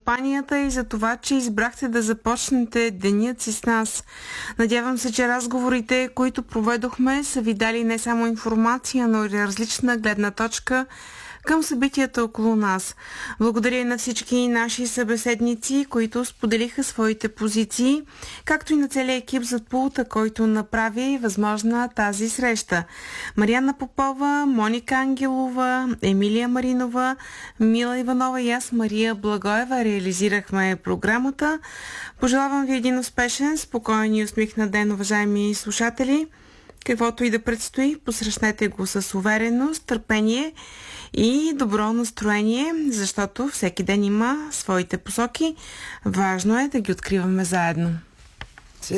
компанията и за това, че избрахте да започнете денят си с нас. Надявам се, че разговорите, които проведохме, са ви дали не само информация, но и различна гледна точка към събитията около нас. Благодаря и на всички наши събеседници, които споделиха своите позиции, както и на целия екип зад пулта, който направи възможна тази среща. Мариана Попова, Моника Ангелова, Емилия Маринова, Мила Иванова и аз, Мария Благоева, реализирахме програмата. Пожелавам ви един успешен, спокоен и усмихнат ден, уважаеми слушатели. Каквото и да предстои, посрещнете го с увереност, търпение и добро настроение, защото всеки ден има своите посоки. Важно е да ги откриваме заедно.